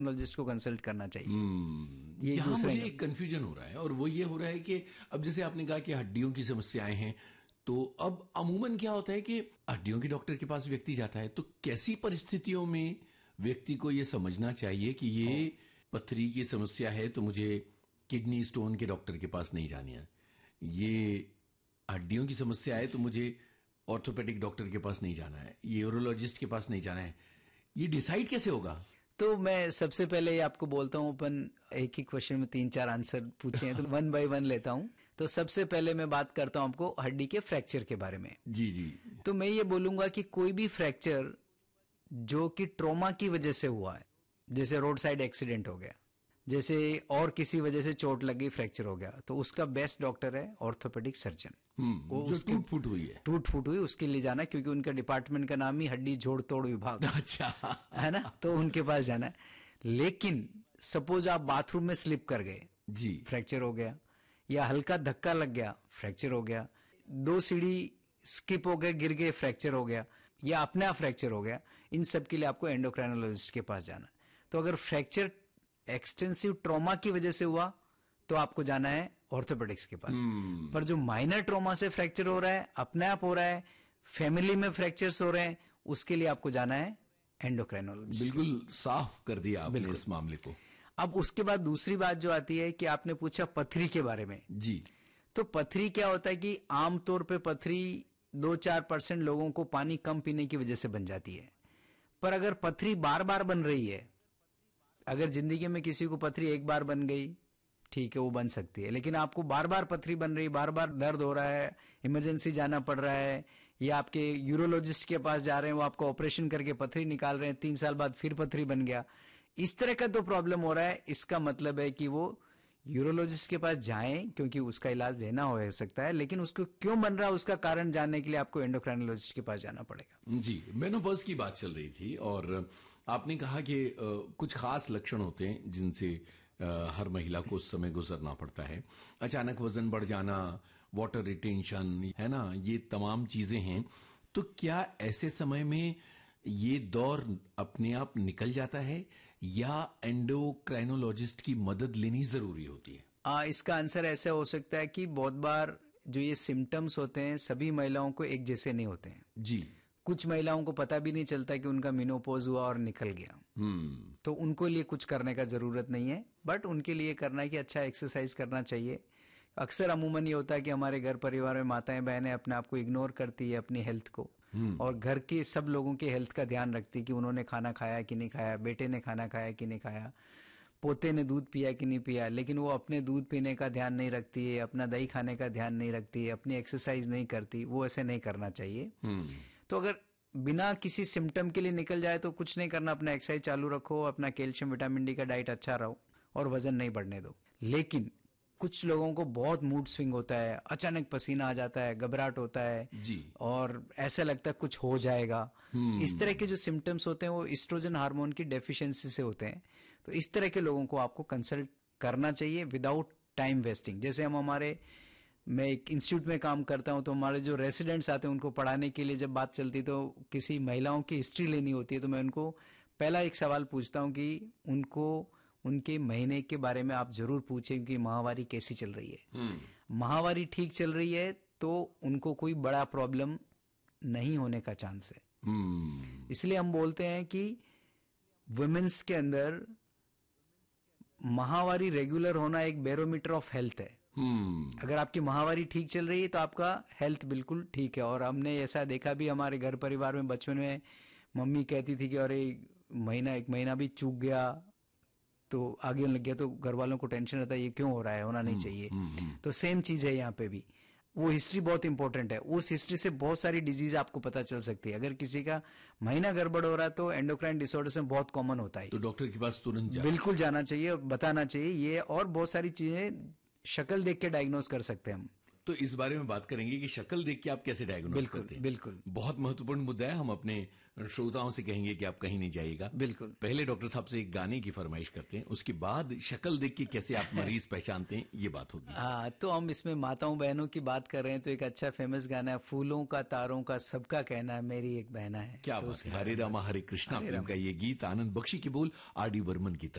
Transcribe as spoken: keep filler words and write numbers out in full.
Endocrinologist को consult करना चाहिए। hmm. ये यहाँ मुझे एक कंफ्यूजन हो रहा है, और वो ये हो रहा है कि अब जैसे आपने कहा कि हड्डियों की समस्याएं हैं, तो अब अमूमन क्या होता है कि हड्डियों के डॉक्टर के पास व्यक्ति जाता है, तो कैसी परिस्थितियों में व्यक्ति को ये समझना चाहिए कि ये पथरी की समस्या है तो मुझे किडनी स्टोन के डॉक्टर के पास नहीं जानी है, ये हड्डियों की समस्या है तो मुझे ऑर्थोपेडिक डॉक्टर के पास नहीं जाना है, ये यूरोलॉजिस्ट के पास नहीं जाना है, ये डिसाइड कैसे होगा? तो मैं सबसे पहले आपको बोलता हूं, अपन एक ही क्वेश्चन में तीन चार आंसर पूछे हैं तो वन बाय वन लेता हूं। तो सबसे पहले मैं बात करता हूं आपको हड्डी के फ्रैक्चर के बारे में। जी जी। तो मैं ये बोलूंगा कि कोई भी फ्रैक्चर जो कि ट्रॉमा की वजह से हुआ है, जैसे रोड साइड एक्सीडेंट हो गया, जैसे और किसी वजह से चोट लगी, फ्रैक्चर हो गया, तो उसका बेस्ट डॉक्टर है ऑर्थोपेडिक सर्जन। वो जो टूट फूट हुई है टूट फूट हुई उसके लिए जाना, क्योंकि उनका डिपार्टमेंट का नाम ही हड्डी जोड़ तोड़ विभाग। अच्छा है ना, तो उनके पास जाना है। लेकिन सपोज आप बाथरूम में स्लिप कर गए जी, फ्रैक्चर हो गया, या हल्का धक्का लग गया, फ्रैक्चर हो गया, दो सीढ़ी स्किप हो गए, गिर गए, फ्रैक्चर हो गया, या अपने आप फ्रैक्चर हो गया, इन सब के लिए आपको एंडोक्राइनोलॉजिस्ट के पास जाना है। तो अगर फ्रैक्चर एक्सटेंसिव ट्रॉमा की वजह से हुआ तो आपको जाना है ऑर्थोपेडिक्स के पास। hmm. पर जो माइनर ट्रॉमा से फ्रैक्चर हो रहा है, अपने आप हो रहा है, फैमिली में फ्रैक्चर्स हो रहे हैं, उसके लिए आपको जाना है एंडोक्राइनोलॉजिस्ट। बिल्कुल साफ कर दिया आपने इस मामले को। अब उसके बाद दूसरी बात जो आती है कि आपने पूछा पथरी के बारे में। जी, तो पथरी क्या होता है कि आमतौर पे पथरी दो चार परसेंट लोगों को पानी कम पीने की वजह से बन जाती है। पर अगर पथरी बार बार बन रही है, अगर जिंदगी में किसी को पथरी एक बार बन गई, ठीक है, वो बन सकती है, लेकिन आपको बार बार पथरी बन रही, बार बार दर्द हो रहा है, इमरजेंसी जाना पड़ रहा है, या आपके यूरोलॉजिस्ट के पास जा रहे हैं, वो आपको ऑपरेशन करके पथरी निकाल रहे हैं, तीन साल बाद फिर पथरी बन गया, इस तरह का तो प्रॉब्लम हो रहा है, इसका मतलब है कि वो यूरोलॉजिस्ट के पास जाएं, क्योंकि उसका इलाज लेना हो सकता है, लेकिन उसको क्यों बन रहा है उसका कारण जानने के लिए आपको एंडोक्राइनोलॉजिस्ट के पास जाना पड़ेगा। जी, मेनोपॉज की बात चल रही थी और आपने कहा कि आ, कुछ खास लक्षण होते हैं जिनसे आ, हर महिला को उस समय गुजरना पड़ता है। अचानक वजन बढ़ जाना, वाटर रिटेंशन, है ना, ये तमाम चीजें हैं। तो क्या ऐसे समय में ये दौर अपने आप निकल जाता है या एंडोक्राइनोलॉजिस्ट की मदद लेनी जरूरी होती है? आ, इसका आंसर ऐसा हो सकता है कि बहुत बार जो ये सिम्टम्स होते हैं सभी महिलाओं को एक जैसे नहीं होते हैं। जी, कुछ महिलाओं को पता भी नहीं चलता कि उनका मेनोपॉज हुआ और निकल गया। हम्म तो उनको लिए कुछ करने का जरूरत नहीं है, बट उनके लिए करना है कि अच्छा एक्सरसाइज करना चाहिए। अक्सर अमूमन ये होता है कि हमारे घर परिवार में माताएं बहनें अपने आप को इग्नोर करती है, अपनी हेल्थ को, और घर के सब लोगों के हेल्थ का ध्यान रखती है कि उन्होंने खाना खाया कि नहीं खाया, बेटे ने खाना खाया कि नहीं खाया, पोते ने दूध पिया कि नहीं पिया, लेकिन वो अपने दूध पीने का ध्यान नहीं रखती है, अपना दही खाने का ध्यान नहीं रखती है, अपनी एक्सरसाइज नहीं करती। वो ऐसे नहीं करना चाहिए। तो अगर बिना किसी सिम्टम के लिए निकल जाए तो कुछ नहीं करना, अपना एक्सरसाइज चालू रखो, अपना कैल्शियम विटामिन डी का डाइट अच्छा रहो और वजन नहीं बढ़ने दो। लेकिन कुछ लोगों को बहुत मूड स्विंग होता है, अचानक पसीना आ जाता है, घबराहट होता है जी, और ऐसा लगता है कुछ हो जाएगा। इस तरह के जो सिम्टम्स होते हैं वो एस्ट्रोजन हार्मोन की डेफिशिएंसी से होते हैं। तो इस तरह के लोगों को आपको कंसल्ट करना चाहिए विदाउट टाइम वेस्टिंग। जैसे हम हमारे मैं एक इंस्टीट्यूट में काम करता हूं, तो हमारे जो रेसिडेंट्स आते हैं उनको पढ़ाने के लिए जब बात चलती है तो किसी महिलाओं की हिस्ट्री लेनी होती है, तो मैं उनको पहला एक सवाल पूछता हूं कि उनको उनके महीने के बारे में आप जरूर पूछें कि माहवारी कैसी चल रही है। माहवारी ठीक चल रही है तो उनको कोई बड़ा प्रॉब्लम नहीं होने का चांस है। इसलिए हम बोलते हैं कि वुमेन्स के अंदर माहवारी रेगुलर होना एक बैरोमीटर ऑफ हेल्थ है। Hmm. अगर आपकी माहवारी ठीक चल रही है तो आपका हेल्थ बिल्कुल ठीक है। और हमने ऐसा देखा भी हमारे घर परिवार में, बचपन में मम्मी कहती थी कि अरे महीना एक महीना भी चूक गया तो आगे लग गया, तो घर वालों को टेंशन रहता है ये क्यों हो रहा है, होना नहीं hmm. चाहिए। hmm. तो सेम चीज है यहाँ पे भी। वो हिस्ट्री बहुत इंपॉर्टेंट है, उस हिस्ट्री से बहुत सारी डिजीज आपको पता चल सकती है। अगर किसी का महीना गड़बड़ हो रहा है तो एंडोक्राइन डिसऑर्डर्स में बहुत कॉमन होता है, तो डॉक्टर के पास तुरंत बिल्कुल जाना चाहिए, बताना चाहिए ये। और बहुत सारी चीजें शक्ल देख के डायग्नोज कर सकते हैं हम। तो इस बारे में बात करेंगे कि शक्ल देख के आप कैसे डायग्नोज करते हैं। बिल्कुल, बहुत महत्वपूर्ण मुद्दा है। हम अपने श्रोताओं से कहेंगे कि आप कहीं नहीं जाइएगा। बिल्कुल। पहले डॉक्टर साहब से एक गाने की फरमाइश करते हैं, उसके बाद शक्ल देख के कैसे आप मरीज पहचानते हैं, ये बात होगी। हाँ, तो हम इसमें माताओं बहनों की बात कर रहे हैं, तो एक अच्छा फेमस गाना है, फूलों का तारों का सबका कहना है, मेरी एक बहना है। क्या तो बात है। हरे रामा हरे कृष्णा फिल्म का ये गीत, आनंद बख्शी की बोल, आर डी बर्मन की